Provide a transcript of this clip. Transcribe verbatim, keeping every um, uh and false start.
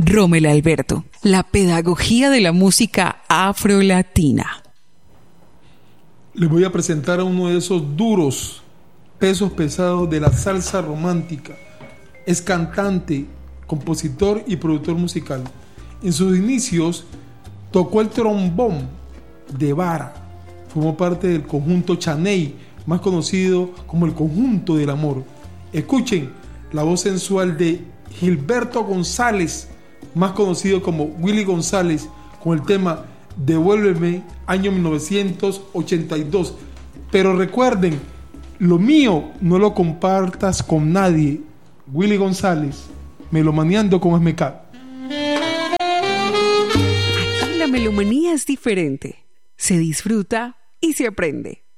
Rommel Alberto, la pedagogía de la música afrolatina. Les voy a presentar a uno de esos duros pesos pesados de la salsa romántica. Es cantante, compositor y productor musical. En sus inicios tocó el trombón de vara. Formó parte del conjunto Chaney, más conocido como el Conjunto del Amor. Escuchen la voz sensual de Gilberto González, más conocido como Willy González, con el tema Devuélveme, año mil novecientos ochenta y dos. Pero recuerden, lo mío no lo compartas con nadie. Willy González, Melomaneando con M K. Aquí la melomanía es diferente. Se disfruta y se aprende.